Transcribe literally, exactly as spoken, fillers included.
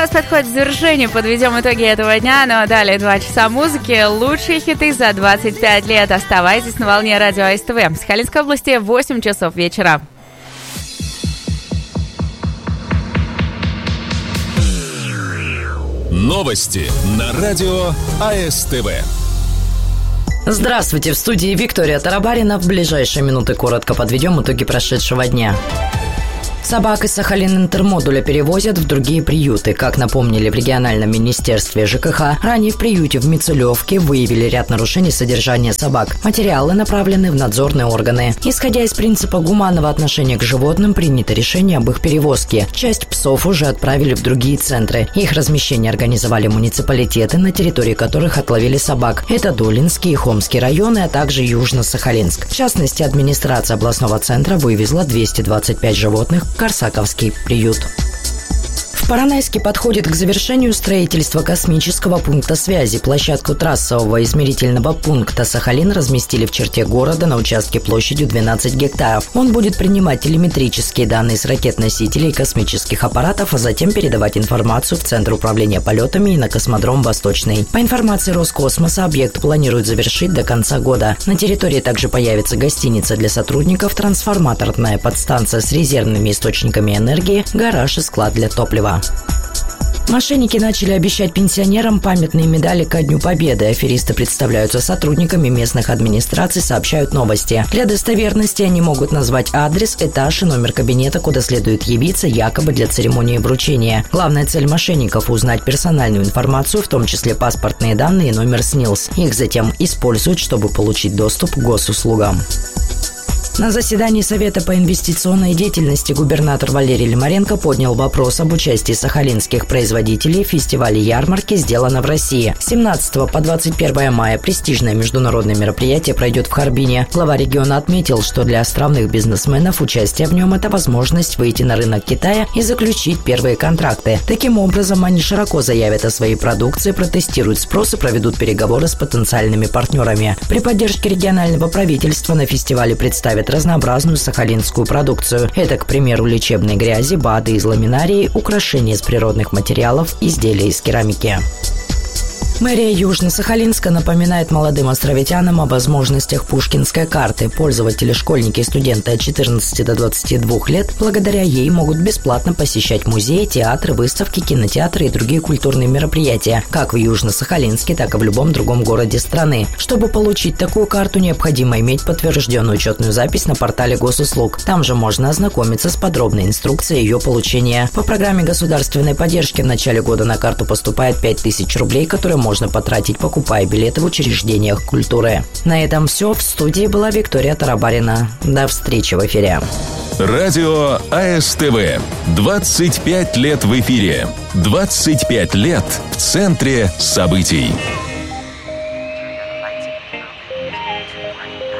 час подходит к завершению, подведем итоги этого дня, но далее два часа музыки, лучшие хиты за двадцать пять лет. Оставайтесь на волне радио АСТВ. В Сахалинской области восемь часов вечера. Новости на радио АСТВ. Здравствуйте, в студии Виктория Тарабарина. В ближайшие минуты коротко подведем итоги прошедшего дня. Собак из Сахалин-Интермодуля перевозят в другие приюты. Как напомнили в региональном министерстве ЖКХ, ранее в приюте в Мицелевке выявили ряд нарушений содержания собак. Материалы направлены в надзорные органы. Исходя из принципа гуманного отношения к животным, принято решение об их перевозке. Часть псов уже отправили в другие центры. Их размещение организовали муниципалитеты, на территории которых отловили собак. Это Долинский и Хомский районы, а также Южно-Сахалинск. В частности, администрация областного центра вывезла двести двадцать пять животных в Корсаковский приют. В Поронайске подходит к завершению строительство космического пункта связи. Площадку трассового измерительного пункта «Сахалин» разместили в черте города на участке площадью двенадцать гектаров. Он будет принимать телеметрические данные с ракет-носителей и космических аппаратов, а затем передавать информацию в Центр управления полетами и на космодром «Восточный». По информации Роскосмоса, объект планируют завершить до конца года. На территории также появится гостиница для сотрудников, трансформаторная подстанция с резервными источниками энергии, гараж и склад для топлива. Мошенники начали обещать пенсионерам памятные медали ко Дню Победы. Аферисты представляются сотрудниками местных администраций, сообщают новости. Для достоверности они могут назвать адрес, этаж и номер кабинета, куда следует явиться, якобы для церемонии вручения. Главная цель мошенников – узнать персональную информацию, в том числе паспортные данные и номер СНИЛС. Их затем используют, чтобы получить доступ к госуслугам. На заседании Совета по инвестиционной деятельности губернатор Валерий Лимаренко поднял вопрос об участии сахалинских производителей в фестивале ярмарки «Сделано в России». С семнадцатого по двадцать первое мая престижное международное мероприятие пройдет в Харбине. Глава региона отметил, что для островных бизнесменов участие в нем – это возможность выйти на рынок Китая и заключить первые контракты. Таким образом, они широко заявят о своей продукции, протестируют спрос и проведут переговоры с потенциальными партнерами. При поддержке регионального правительства на фестивале представят разнообразную сахалинскую продукцию. Это, к примеру, лечебные грязи, БАДы из ламинарии, украшения из природных материалов, изделия из керамики. Мэрия Южно-Сахалинска напоминает молодым островитянам о возможностях Пушкинской карты. Пользователи, школьники и студенты от четырнадцати до двадцати двух лет благодаря ей могут бесплатно посещать музеи, театры, выставки, кинотеатры и другие культурные мероприятия, как в Южно-Сахалинске, так и в любом другом городе страны. Чтобы получить такую карту, необходимо иметь подтвержденную учетную запись на портале госуслуг. Там же можно ознакомиться с подробной инструкцией ее получения. По программе государственной поддержки в начале года на карту поступает пять тысяч рублей, которые можно можно потратить, покупая билеты в учреждениях культуры. На этом все. В студии была Виктория Тарабарина. До встречи в эфире. Радио АСТВ. двадцать пять лет в эфире. двадцать пять лет в центре событий.